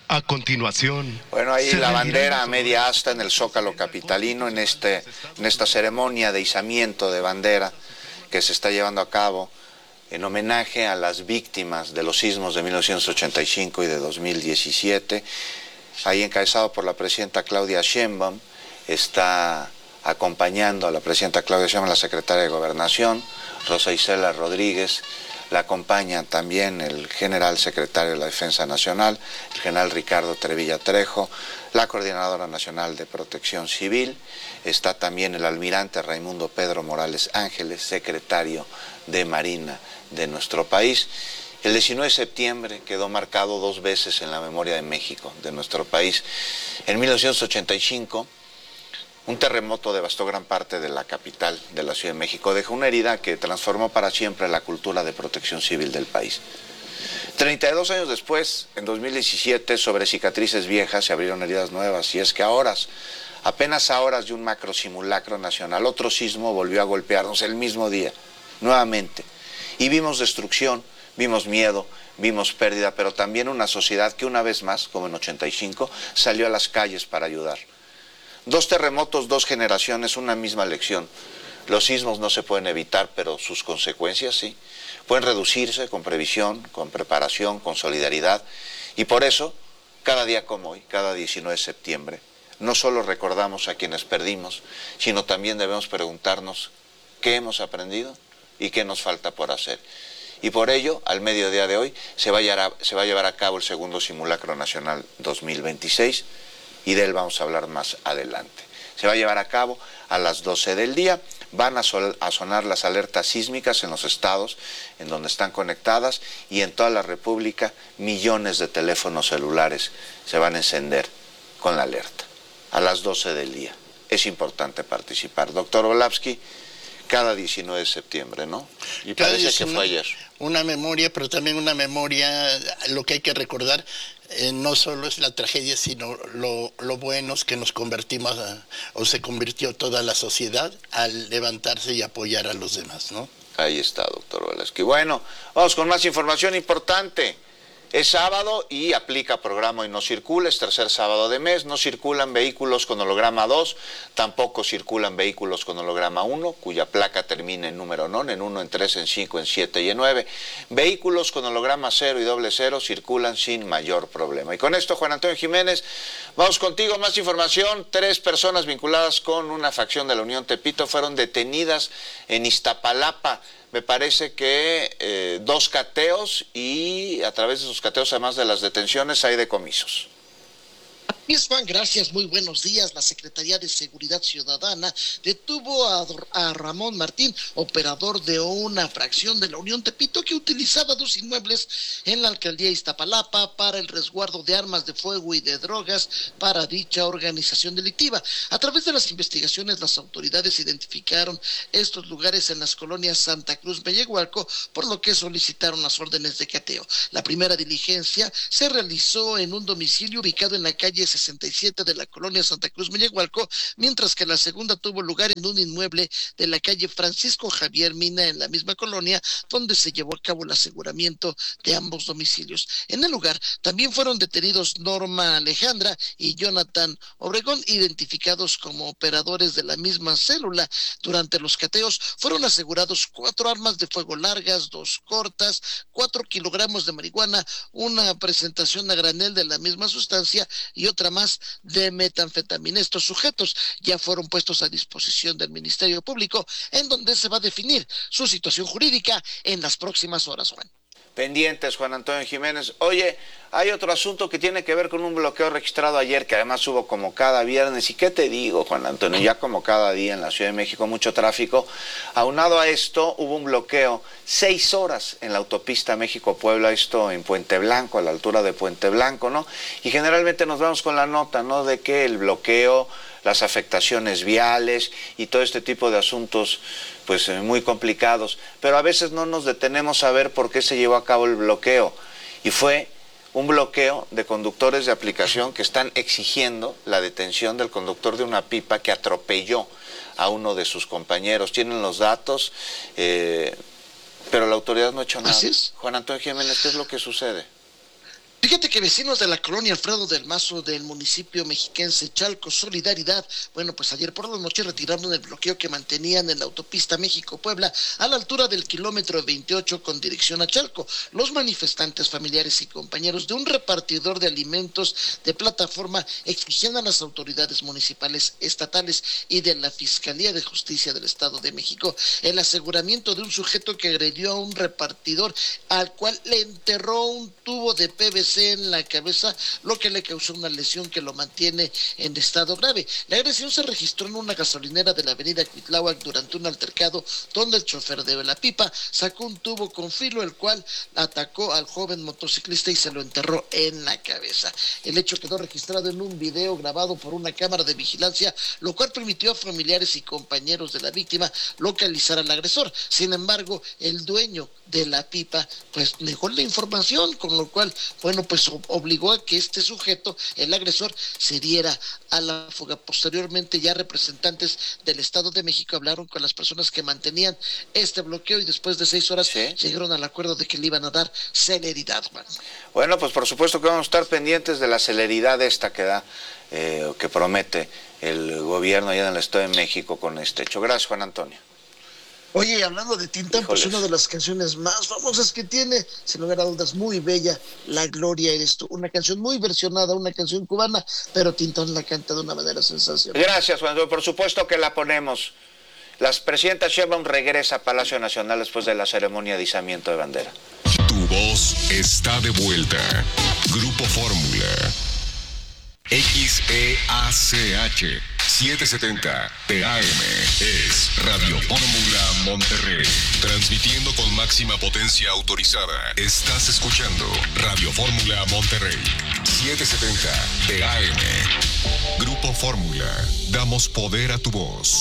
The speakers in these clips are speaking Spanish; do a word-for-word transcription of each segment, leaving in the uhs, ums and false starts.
A continuación... Bueno, ahí la bandera a media asta en el Zócalo capitalino, en, este, en esta ceremonia de izamiento de bandera que se está llevando a cabo en homenaje a las víctimas de los sismos de mil novecientos ochenta y cinco y de dos mil diecisiete. Ahí encabezado por la presidenta Claudia Sheinbaum, está acompañando a la presidenta Claudia Sheinbaum, la secretaria de Gobernación, Rosa Isela Rodríguez. La acompaña también el general secretario de la Defensa Nacional, el general Ricardo Trevilla Trejo, la Coordinadora Nacional de Protección Civil. Está también el almirante Raimundo Pedro Morales Ángeles, secretario de Marina de nuestro país. El diecinueve de septiembre quedó marcado dos veces en la memoria de México, de nuestro país. En mil novecientos ochenta y cinco, un terremoto devastó gran parte de la capital de la Ciudad de México, dejó una herida que transformó para siempre la cultura de protección civil del país. treinta y dos años después, en dos mil diecisiete, sobre cicatrices viejas se abrieron heridas nuevas, y es que a horas, apenas a horas de un macro simulacro nacional, otro sismo volvió a golpearnos el mismo día, nuevamente, y vimos destrucción, vimos miedo, vimos pérdida, pero también una sociedad que una vez más, como en ochenta y cinco, salió a las calles para ayudar. Dos terremotos, dos generaciones, una misma lección. Los sismos no se pueden evitar, pero sus consecuencias sí. Pueden reducirse con previsión, con preparación, con solidaridad. Y por eso, cada día como hoy, cada diecinueve de septiembre, no solo recordamos a quienes perdimos, sino también debemos preguntarnos qué hemos aprendido y qué nos falta por hacer. Y por ello, al mediodía de hoy, se va a llevar a, se va a llevar a cabo el segundo Simulacro Nacional dos mil veintiséis, y de él vamos a hablar más adelante. Se va a llevar a cabo a las doce del día, van a, sol, a sonar las alertas sísmicas en los estados en donde están conectadas, y en toda la República millones de teléfonos celulares se van a encender con la alerta. A las doce del día. Es importante participar. Doctor Volavsky, cada diecinueve de septiembre, ¿no? Y cada parece diecinueve, que fue ayer. Una memoria, pero también una memoria, lo que hay que recordar, eh, no solo es la tragedia, sino lo, lo buenos que nos convertimos, a, o se convirtió toda la sociedad al levantarse y apoyar a los demás, ¿no? Ahí está, doctor Volavsky. Bueno, vamos con más información importante. Es sábado y aplica programa y no circula, es tercer sábado de mes, no circulan vehículos con holograma dos, tampoco circulan vehículos con holograma uno, cuya placa termina en número non, en uno, en tres, en cinco, en siete y en nueve. Vehículos con holograma cero y doble cero circulan sin mayor problema. Y con esto, Juan Antonio Jiménez, vamos contigo, más información. Tres personas vinculadas con una facción de la Unión Tepito fueron detenidas en Iztapalapa. Me parece que eh, dos cateos, y a través de esos cateos, además de las detenciones, hay decomisos. Bien, Juan, gracias, muy buenos días. La Secretaría de Seguridad Ciudadana detuvo a, a Ramón Martín, operador de una fracción de la Unión Tepito, que utilizaba dos inmuebles en la alcaldía Iztapalapa para el resguardo de armas de fuego y de drogas para dicha organización delictiva. A través de las investigaciones, las autoridades identificaron estos lugares en las colonias Santa Cruz, Mellehualco, por lo que solicitaron las órdenes de cateo. La primera diligencia se realizó en un domicilio ubicado en la calle sesenta y siete de la colonia Santa Cruz, Mellehualco, mientras que la segunda tuvo lugar en un inmueble de la calle Francisco Javier Mina, en la misma colonia, donde se llevó a cabo el aseguramiento de ambos domicilios. En el lugar también fueron detenidos Norma Alejandra y Jonathan Obregón, identificados como operadores de la misma célula. Durante los cateos fueron asegurados cuatro armas de fuego largas, dos cortas, cuatro kilogramos de marihuana, una presentación a granel de la misma sustancia y otra más de metanfetamina. Estos sujetos ya fueron puestos a disposición del Ministerio Público, en donde se va a definir su situación jurídica en las próximas horas, Juan. Pendientes, Juan Antonio Jiménez. Oye, hay otro asunto que tiene que ver con un bloqueo registrado ayer, que además hubo como cada viernes. ¿Y qué te digo, Juan Antonio? Ya como cada día en la Ciudad de México, mucho tráfico. Aunado a esto, hubo un bloqueo seis horas en la autopista México-Puebla, esto en Puente Blanco, a la altura de Puente Blanco, ¿no? Y generalmente nos vamos con la nota, ¿no?, de que el bloqueo, las afectaciones viales y todo este tipo de asuntos, pues eh, muy complicados, pero a veces no nos detenemos a ver por qué se llevó a cabo el bloqueo. Y fue un bloqueo de conductores de aplicación que están exigiendo la detención del conductor de una pipa que atropelló a uno de sus compañeros. Tienen los datos, eh, pero la autoridad no ha hecho nada. ¿Así es? Juan Antonio Jiménez, ¿qué es lo que sucede? Fíjate que vecinos de la colonia Alfredo del Mazo del municipio mexiquense Chalco Solidaridad, bueno, pues ayer por la noche retiraron el bloqueo que mantenían en la autopista México-Puebla a la altura del kilómetro veintiocho con dirección a Chalco. Los manifestantes, familiares y compañeros de un repartidor de alimentos de plataforma exigían a las autoridades municipales, estatales y de la Fiscalía de Justicia del Estado de México el aseguramiento de un sujeto que agredió a un repartidor al cual le enterró un tubo de P V C en la cabeza, lo que le causó una lesión que lo mantiene en estado grave. La agresión se registró en una gasolinera de la avenida Cuitláhuac durante un altercado donde el chofer de la pipa sacó un tubo con filo, el cual atacó al joven motociclista y se lo enterró en la cabeza. El hecho quedó registrado en un video grabado por una cámara de vigilancia, lo cual permitió a familiares y compañeros de la víctima localizar al agresor. Sin embargo, el dueño de la pipa pues negó la información, con lo cual, bueno, pues obligó a que este sujeto, el agresor, se diera a la fuga. Posteriormente, ya representantes del Estado de México hablaron con las personas que mantenían este bloqueo y después de seis horas ¿Sí? llegaron al acuerdo de que le iban a dar celeridad, Juan. Bueno, pues por supuesto que vamos a estar pendientes de la celeridad esta que da, eh, que promete el gobierno allá en el Estado de México con este hecho. Gracias, Juan Antonio. Oye, hablando de Tintán, Híjoles. pues una de las canciones más famosas que tiene, sin lugar a dudas, muy bella, La Gloria Eres Tú. Una canción muy versionada, una canción cubana, pero Tintán la canta de una manera sensacional. Gracias, Juan Antonio. Por supuesto que la ponemos. La presidenta Sheinbaum regresa a Palacio Nacional después de la ceremonia de izamiento de bandera. Tu voz está de vuelta. Grupo Fórmula. X E A C H setecientos setenta T A M es Radio Fórmula Monterrey, transmitiendo con máxima potencia autorizada. Estás escuchando Radio Fórmula Monterrey, setecientos setenta T A M. Grupo Fórmula, damos poder a tu voz.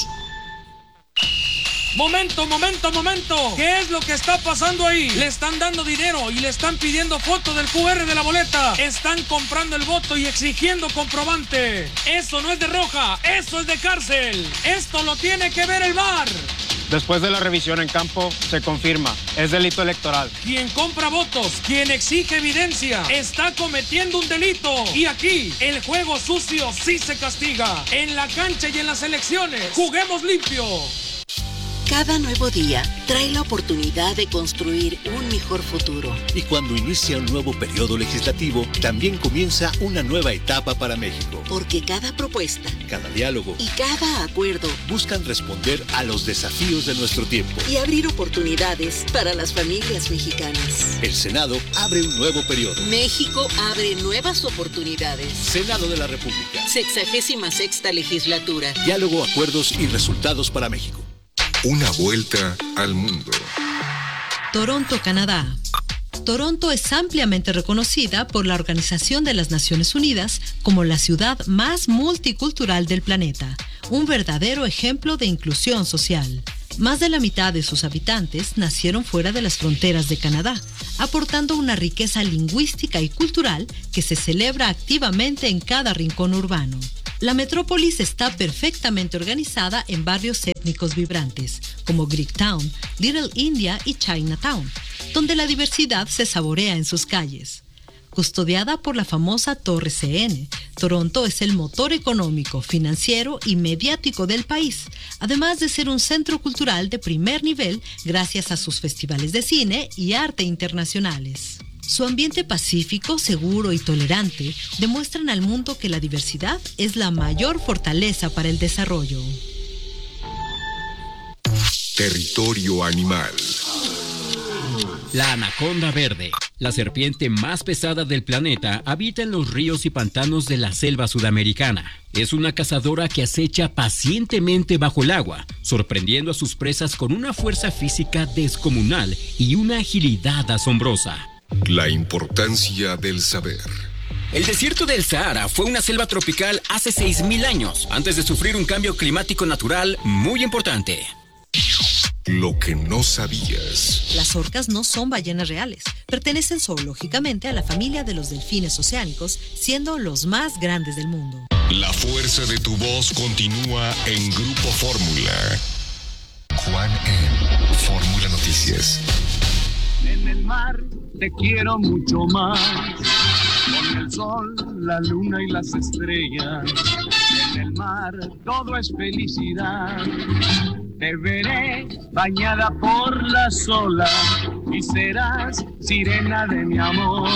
Momento, momento, momento. ¿Qué es lo que está pasando ahí? Le están dando dinero y le están pidiendo foto del Q R de la boleta. Están comprando el voto y exigiendo comprobante. Eso no es de roja, eso es de cárcel. Esto lo tiene que ver el V A R. Después de la revisión en campo, se confirma, es delito electoral. Quien compra votos, quien exige evidencia, está cometiendo un delito. Y aquí, el juego sucio sí se castiga. En la cancha y en las elecciones, juguemos limpio. Cada nuevo día trae la oportunidad de construir un mejor futuro. Y cuando inicia un nuevo periodo legislativo, también comienza una nueva etapa para México. Porque cada propuesta, cada diálogo y cada acuerdo buscan responder a los desafíos de nuestro tiempo y abrir oportunidades para las familias mexicanas. El Senado abre un nuevo periodo. México abre nuevas oportunidades. Senado de la República. Sexagésima sexta legislatura. Diálogo, acuerdos y resultados para México. Una vuelta al mundo. Toronto, Canadá. Toronto es ampliamente reconocida por la Organización de las Naciones Unidas como la ciudad más multicultural del planeta, un verdadero ejemplo de inclusión social. Más de la mitad de sus habitantes nacieron fuera de las fronteras de Canadá, aportando una riqueza lingüística y cultural que se celebra activamente en cada rincón urbano. La metrópolis está perfectamente organizada en barrios étnicos vibrantes, como Greektown, Little India y Chinatown, donde la diversidad se saborea en sus calles. Custodiada por la famosa Torre C N, Toronto es el motor económico, financiero y mediático del país, además de ser un centro cultural de primer nivel gracias a sus festivales de cine y arte internacionales. Su ambiente pacífico, seguro y tolerante demuestran al mundo que la diversidad es la mayor fortaleza para el desarrollo. Territorio animal. La anaconda verde, la serpiente más pesada del planeta, habita en los ríos y pantanos de la selva sudamericana. Es una cazadora que acecha pacientemente bajo el agua, sorprendiendo a sus presas con una fuerza física descomunal y una agilidad asombrosa. La importancia del saber. El desierto del Sahara fue una selva tropical hace seis mil años, antes de sufrir un cambio climático natural muy importante. Lo que no sabías. Las orcas no son ballenas reales. Pertenecen zoológicamente a la familia de los delfines oceánicos, siendo los más grandes del mundo. La fuerza de tu voz continúa en Grupo Fórmula. Juan en Fórmula Noticias. En el mar te quiero mucho más. sol, la luna y las estrellas. En el mar todo es felicidad. Te veré bañada por las olas y serás sirena de mi amor.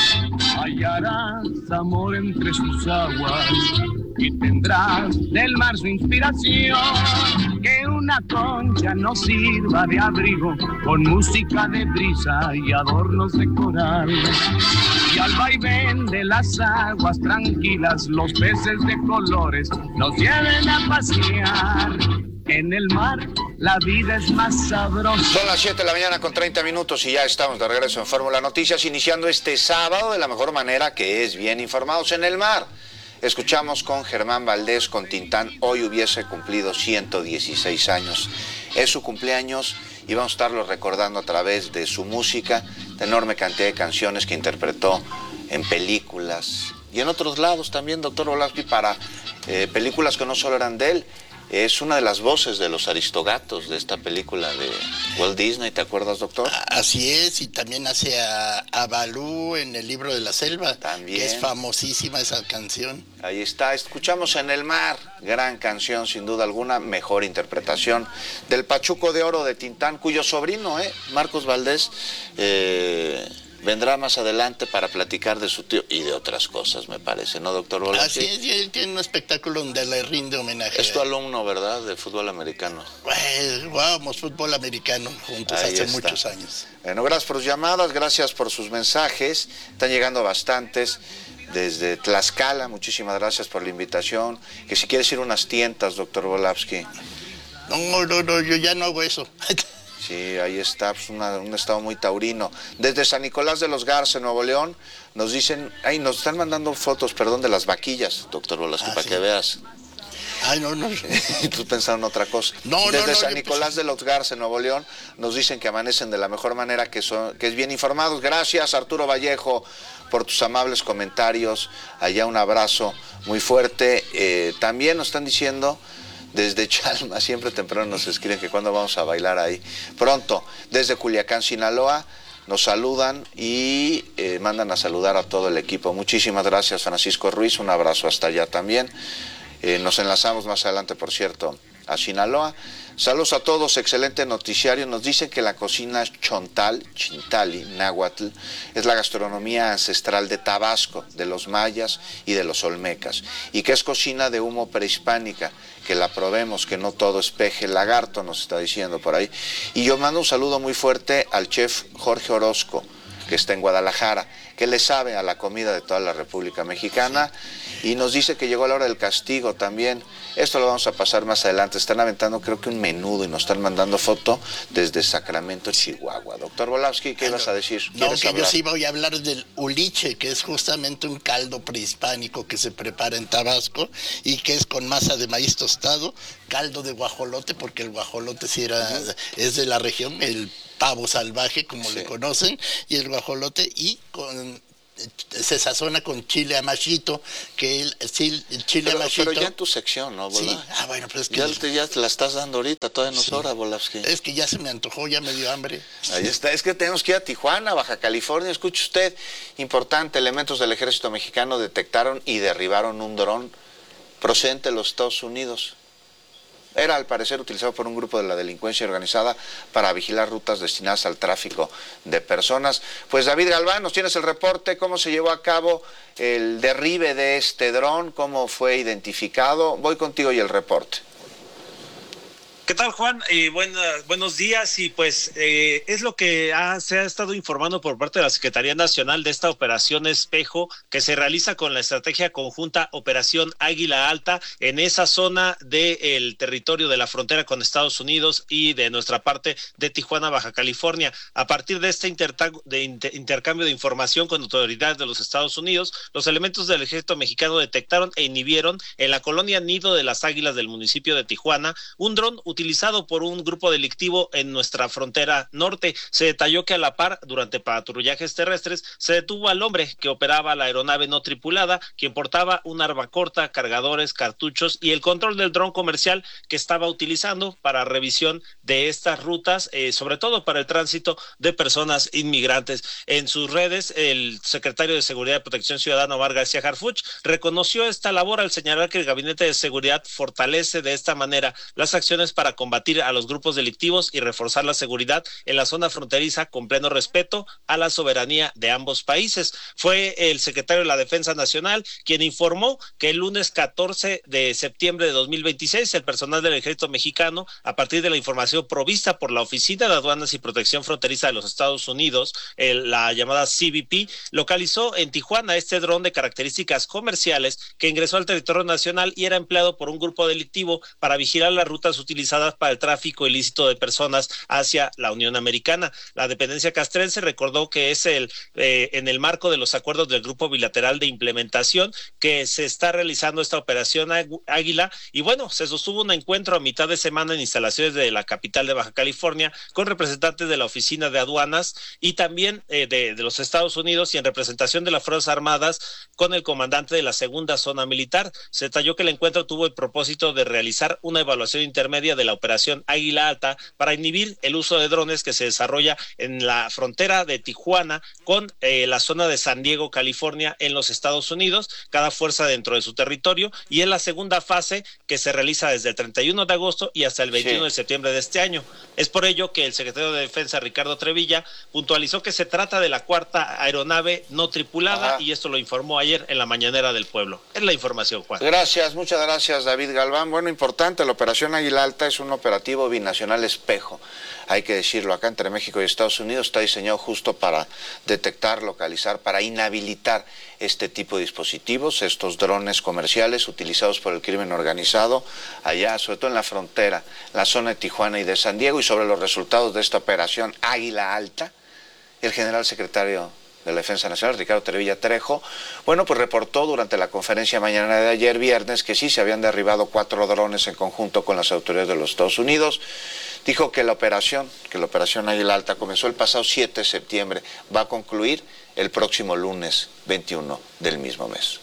Hallarás amor entre sus aguas y tendrás del mar su inspiración. Que una concha nos sirva de abrigo con música de brisa y adornos de coral. Y al vaivén de las aguas tranquilas los peces de colores nos lleven a pasear. En el mar la vida es más sabrosa. Son las siete de la mañana con treinta minutos y ya estamos de regreso en Fórmula Noticias, iniciando este sábado de la mejor manera, que es bien informados en el mar. Escuchamos con Germán Valdés, con Tintán. Hoy hubiese cumplido ciento dieciséis años. Es su cumpleaños y vamos a estarlo recordando a través de su música, de enorme cantidad de canciones que interpretó en películas y en otros lados también, doctor Volapsky, para eh, películas que no solo eran de él. Es una de las voces de los Aristogatos de esta película de Walt Disney, ¿te acuerdas, doctor? Así es, y también hace a, a Balú en El Libro de la Selva. También. Que es famosísima esa canción. Ahí está, escuchamos En el Mar, gran canción, sin duda alguna, mejor interpretación del Pachuco de Oro de Tintán, cuyo sobrino, eh, Marcos Valdés, eh... vendrá más adelante para platicar de su tío y de otras cosas, me parece, ¿no, doctor Volapsky? Así es, y él tiene un espectáculo donde le rinde homenaje. Es tu alumno, ¿verdad?, de fútbol americano. Pues, vamos, fútbol americano juntos. Ahí hace está. Muchos años. Bueno, gracias por sus llamadas, gracias por sus mensajes, están llegando bastantes. Desde Tlaxcala, muchísimas gracias por la invitación. Que si quieres ir a unas tientas, doctor Volapsky. No, no, no, yo ya no hago eso. Sí, ahí está, pues una, un estado muy taurino. Desde San Nicolás de los Garza, Nuevo León, nos dicen, ay, nos están mandando fotos, perdón, de las vaquillas, doctor Volapsky, ah, para sí. que veas. Ay, no, no. Y tú pensaron otra cosa. No, Desde no, no, San Nicolás de los Garza, Nuevo León, nos dicen que amanecen de la mejor manera, que son, que es bien informados. Gracias, Arturo Vallejo, por tus amables comentarios. Allá un abrazo muy fuerte. Eh, también nos están diciendo... Desde Chalma, siempre temprano nos escriben que cuando vamos a bailar ahí. Pronto, desde Culiacán, Sinaloa, nos saludan y eh, mandan a saludar a todo el equipo. Muchísimas gracias, Francisco Ruiz, un abrazo hasta allá también. Eh, nos enlazamos más adelante, por cierto, a Sinaloa. Saludos a todos, excelente noticiario. Nos dicen que la cocina chontal, chintali, náhuatl, es la gastronomía ancestral de Tabasco, de los mayas y de los olmecas, y que es cocina de humo prehispánica, que la probemos, que no todo es peje lagarto, nos está diciendo por ahí. Y yo mando un saludo muy fuerte al chef Jorge Orozco, que está en Guadalajara, que le sabe a la comida de toda la República Mexicana, y nos dice que llegó la hora del castigo también. Esto lo vamos a pasar más adelante. Están aventando, creo que un menudo, y nos están mandando foto desde Sacramento, Chihuahua. Doctor Volapsky, ¿qué ibas a decir? No, que hablar? yo sí voy a hablar del uliche, que es justamente un caldo prehispánico que se prepara en Tabasco y que es con masa de maíz tostado, caldo de guajolote, porque el guajolote sí era, uh-huh. es de la región, el pavo salvaje, como sí. le conocen, y el guajolote, y con... se sazona con chile amachito, que el, el, el chile pero, amachito... Pero ya en tu sección, ¿no, Volapsky? Sí, ah, bueno, pero es que... Ya te, ya te la estás dando ahorita, todavía no es sí. hora, Volapsky. Es que ya se me antojó, ya me dio hambre. Ahí está, es que tenemos que ir a Tijuana, Baja California. Escuche usted, importante, elementos del ejército mexicano detectaron y derribaron un dron procedente de los Estados Unidos. Era, al parecer, utilizado por un grupo de la delincuencia organizada para vigilar rutas destinadas al tráfico de personas. Pues David Galván, nos tienes el reporte, cómo se llevó a cabo el derribe de este dron, cómo fue identificado. Voy contigo y el reporte. ¿Qué tal, Juan? Eh, buenas, buenos días. Y pues eh, es lo que ha, se ha estado informando por parte de la Secretaría Nacional de esta Operación Espejo, que se realiza con la estrategia conjunta Operación Águila Alta en esa zona del territorio de la frontera con Estados Unidos y de nuestra parte de Tijuana, Baja California. A partir de este interta- de inter- intercambio de información con autoridades de los Estados Unidos, los elementos del ejército mexicano detectaron e inhibieron en la colonia Nido de las Águilas del municipio de Tijuana un dron utilizado por un grupo delictivo en nuestra frontera norte. Se detalló que a la par, durante patrullajes terrestres, se detuvo al hombre que operaba la aeronave no tripulada, quien portaba un arma corta, cargadores, cartuchos y el control del dron comercial que estaba utilizando para revisión de estas rutas, eh, sobre todo para el tránsito de personas inmigrantes. En sus redes, el secretario de Seguridad y Protección Ciudadana, Omar García Harfuch, reconoció esta labor al señalar que el Gabinete de Seguridad fortalece de esta manera las acciones para combatir a los grupos delictivos y reforzar la seguridad en la zona fronteriza con pleno respeto a la soberanía de ambos países. Fue el secretario de la Defensa Nacional quien informó que el lunes catorce de septiembre de dos mil veintiséis el personal del Ejército Mexicano, a partir de la información provista por la Oficina de Aduanas y Protección Fronteriza de los Estados Unidos, el, la llamada C B P, localizó en Tijuana este dron de características comerciales que ingresó al territorio nacional y era empleado por un grupo delictivo para vigilar las rutas utilizadas para el tráfico ilícito de personas hacia la Unión Americana. La dependencia castrense recordó que es el eh, en el marco de los acuerdos del Grupo Bilateral de Implementación que se está realizando esta operación Águila, y bueno, se sostuvo un encuentro a mitad de semana en instalaciones de la capital de Baja California con representantes de la Oficina de Aduanas y también eh, de, de los Estados Unidos y en representación de las Fuerzas Armadas con el comandante de la segunda zona militar. Se detalló que el encuentro tuvo el propósito de realizar una evaluación intermedia de la operación Águila Alta para inhibir el uso de drones que se desarrolla en la frontera de Tijuana con eh, la zona de San Diego, California, en los Estados Unidos, cada fuerza dentro de su territorio, y es la segunda fase que se realiza desde el treinta y uno de agosto y hasta el veintiuno sí. de septiembre de este año. Es por ello que el secretario de Defensa, Ricardo Trevilla, puntualizó que se trata de la cuarta aeronave no tripulada. Ajá. Y esto lo informó ayer en la mañanera del pueblo. Es la información, Juan. Gracias, muchas gracias, David Galván. Bueno, importante, la operación Águila Alta es un operativo binacional espejo, hay que decirlo, acá entre México y Estados Unidos, está diseñado justo para detectar, localizar, para inhabilitar este tipo de dispositivos, estos drones comerciales utilizados por el crimen organizado allá, sobre todo en la frontera, la zona de Tijuana y de San Diego. Y sobre los resultados de esta operación Águila Alta, el general secretario de la Defensa Nacional, Ricardo Trevilla Trejo, bueno, pues reportó durante la conferencia mañana de ayer viernes que sí se habían derribado cuatro drones en conjunto con las autoridades de los Estados Unidos. Dijo que la operación, que la operación Águila Alta comenzó el pasado siete de septiembre, va a concluir el próximo lunes veintiuno del mismo mes.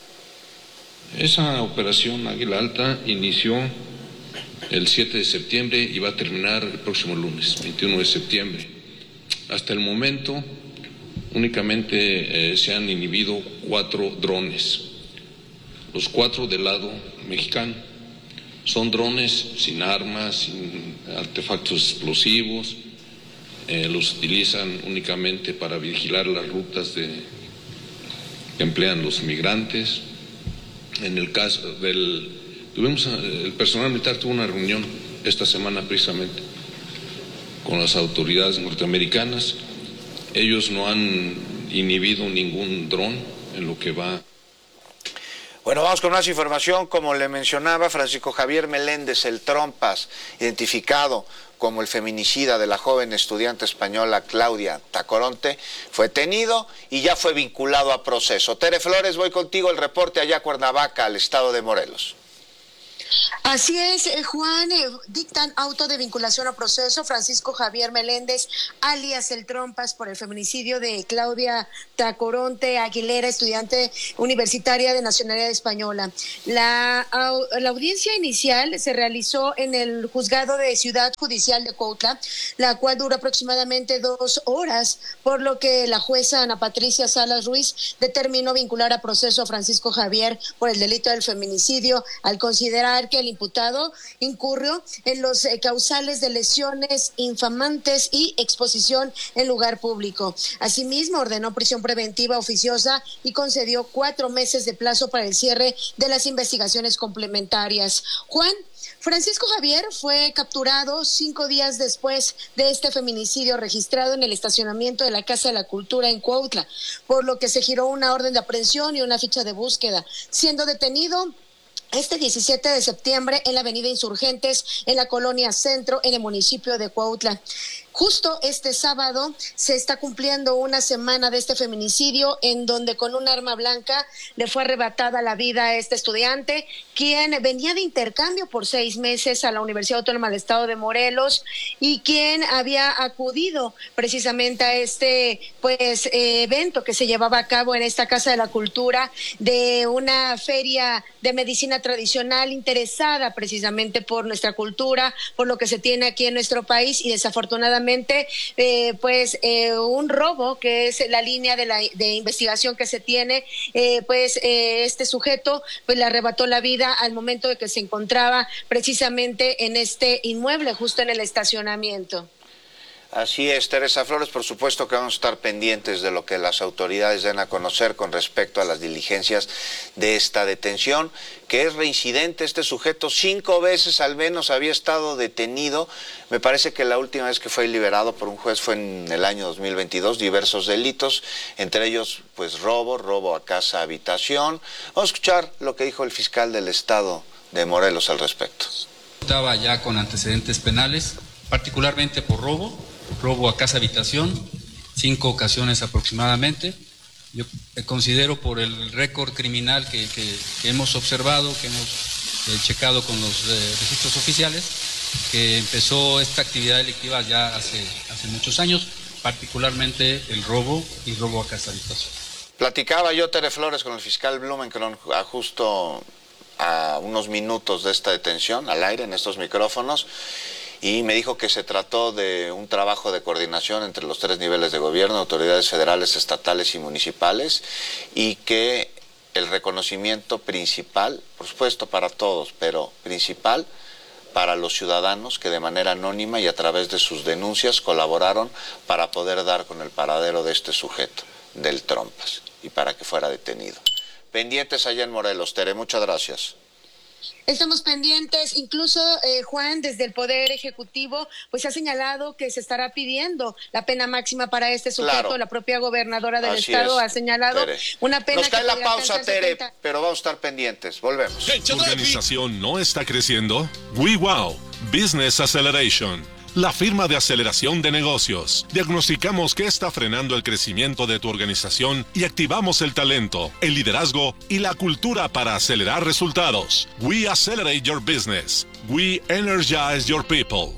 Esa operación Águila Alta inició el siete de septiembre y va a terminar el próximo lunes, veintiuno de septiembre. Hasta el momento únicamente eh, se han inhibido cuatro drones, los cuatro del lado mexicano. Son drones sin armas, sin artefactos explosivos, eh, los utilizan únicamente para vigilar las rutas de, que emplean los migrantes. En el caso del, tuvimos, el personal militar tuvo una reunión esta semana precisamente con las autoridades norteamericanas. Ellos no han inhibido ningún dron en lo que va. Bueno, vamos con más información. Como le mencionaba, Francisco Javier Meléndez, el Trompas, identificado como el feminicida de la joven estudiante española Claudia Tacoronte, fue detenido y ya fue vinculado a proceso. Tere Flores, voy contigo, el reporte allá a Cuernavaca, al estado de Morelos. Así es, Juan, eh, dictan auto de vinculación a proceso Francisco Javier Meléndez, alias El Trompas, por el feminicidio de Claudia Tacoronte Aguilera, estudiante universitaria de nacionalidad española. La, au, la audiencia inicial se realizó en el juzgado de Ciudad Judicial de Cuautla, la cual dura aproximadamente dos horas, por lo que la jueza Ana Patricia Salas Ruiz determinó vincular a proceso a Francisco Javier por el delito del feminicidio, al considerar que el imputado incurrió en los eh, causales de lesiones infamantes y exposición en lugar público. Asimismo, ordenó prisión preventiva oficiosa y concedió cuatro meses de plazo para el cierre de las investigaciones complementarias. Juan, Francisco Javier fue capturado cinco días después de este feminicidio registrado en el estacionamiento de la Casa de la Cultura en Cuautla, por lo que se giró una orden de aprehensión y una ficha de búsqueda, siendo detenido este diecisiete de septiembre en la avenida Insurgentes, en la colonia Centro, en el municipio de Cuautla. justo este sábado se está cumpliendo una semana de este feminicidio en donde con un arma blanca le fue arrebatada la vida a este estudiante, quien venía de intercambio por seis meses a la Universidad Autónoma del Estado de Morelos y quien había acudido precisamente a este pues eh, evento que se llevaba a cabo en esta Casa de la Cultura de una feria de medicina tradicional interesada precisamente por nuestra cultura, por lo que se tiene aquí en nuestro país, y desafortunadamente eh, pues eh, un robo, que es la línea de, la, de investigación que se tiene, eh, pues eh, este sujeto pues le arrebató la vida al momento de que se encontraba precisamente en este inmueble, justo en el estacionamiento. Así es, Teresa Flores, por supuesto que vamos a estar pendientes de lo que las autoridades den a conocer con respecto a las diligencias de esta detención, que es reincidente. Este sujeto cinco veces al menos había estado detenido. Me parece que la última vez que fue liberado por un juez fue en el año dos mil veintidós, diversos delitos, entre ellos pues robo, robo a casa, habitación. Vamos a escuchar lo que dijo el fiscal del estado de Morelos al respecto. Estaba ya con antecedentes penales, particularmente por robo, robo a casa habitación, cinco ocasiones aproximadamente. Yo considero por el récord criminal que, que, que hemos observado, que hemos eh, checado con los eh, registros oficiales, que empezó esta actividad delictiva ya hace, hace muchos años, particularmente el robo y robo a casa habitación. Platicaba yo, Tere Flores, con el fiscal Blumenkron justo a unos minutos de esta detención al aire en estos micrófonos, y me dijo que se trató de un trabajo de coordinación entre los tres niveles de gobierno, autoridades federales, estatales y municipales, y que el reconocimiento principal, por supuesto para todos, pero principal para los ciudadanos que de manera anónima y a través de sus denuncias colaboraron para poder dar con el paradero de este sujeto, del Trompas, y para que fuera detenido. Pendientes allá en Morelos, Tere, muchas gracias. Estamos pendientes, incluso eh, Juan, desde el Poder Ejecutivo, pues se ha señalado que se estará pidiendo la pena máxima para este sujeto. Claro. La propia gobernadora del Así estado es, ha señalado Tere. una pena. Nos cae que la pausa, Tere, pero vamos a estar pendientes. Volvemos. ¿Tu organización no está creciendo? WeWow Business Acceleration, la firma de aceleración de negocios. Diagnosticamos qué está frenando el crecimiento de tu organización y activamos el talento, el liderazgo y la cultura para acelerar resultados. We accelerate your business. We energize your people.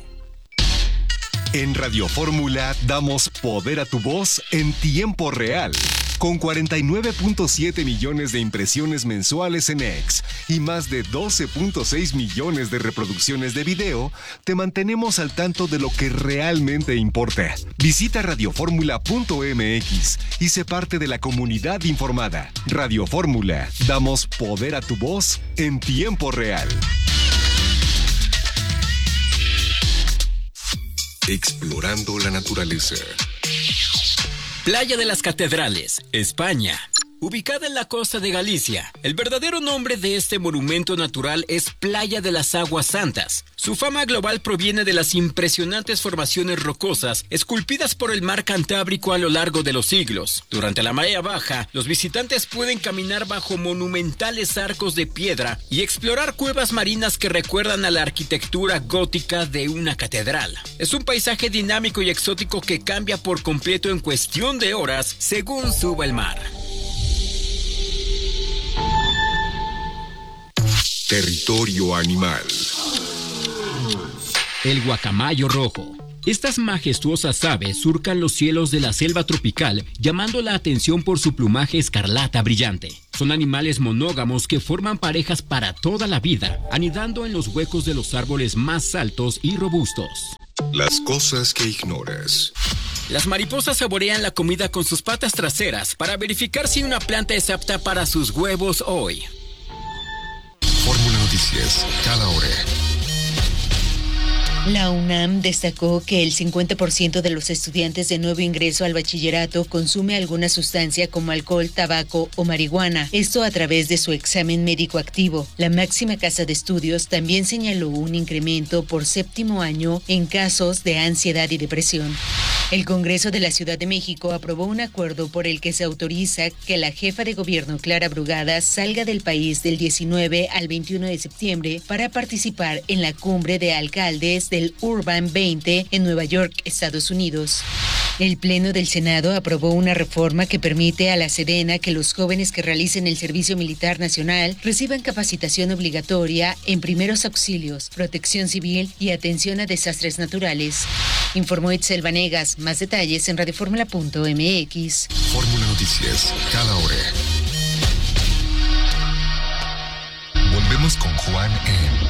En Radio Fórmula damos poder a tu voz en tiempo real. Con cuarenta y nueve punto siete millones de impresiones mensuales en X y más de doce punto seis millones de reproducciones de video, te mantenemos al tanto de lo que realmente importa. Visita radioformula punto m x y sé parte de la comunidad informada. Radio Fórmula, damos poder a tu voz en tiempo real. Explorando la naturaleza. Playa de las Catedrales, España. Ubicada en la costa de Galicia, el verdadero nombre de este monumento natural es Playa de las Aguas Santas. Su fama global proviene de las impresionantes formaciones rocosas esculpidas por el mar Cantábrico a lo largo de los siglos. Durante la marea baja, los visitantes pueden caminar bajo monumentales arcos de piedra y explorar cuevas marinas que recuerdan a la arquitectura gótica de una catedral. Es un paisaje dinámico y exótico que cambia por completo en cuestión de horas según suba el mar. Territorio animal. El guacamayo rojo. Estas majestuosas aves surcan los cielos de la selva tropical, llamando la atención por su plumaje escarlata brillante. Son animales monógamos que forman parejas para toda la vida, anidando en los huecos de los árboles más altos y robustos. Las cosas que ignoras. Las mariposas saborean la comida con sus patas traseras para verificar si una planta es apta para sus huevos hoy. Fórmula Noticias, cada hora. La UNAM destacó que el cincuenta por ciento de los estudiantes de nuevo ingreso al bachillerato consume alguna sustancia como alcohol, tabaco o marihuana, esto a través de su examen médico activo. La máxima casa de estudios también señaló un incremento por séptimo año en casos de ansiedad y depresión. El Congreso de la Ciudad de México aprobó un acuerdo por el que se autoriza que la jefa de gobierno Clara Brugada salga del país del diecinueve al veintiuno de septiembre para participar en la cumbre de alcaldes del Urban veinte en Nueva York, Estados Unidos. El Pleno del Senado aprobó una reforma que permite a la Sedena que los jóvenes que realicen el servicio militar nacional reciban capacitación obligatoria en primeros auxilios, protección civil y atención a desastres naturales. Informó Itzel Vanegas. Más detalles en radioformula punto m x. Fórmula Noticias, cada hora. Volvemos con Juan en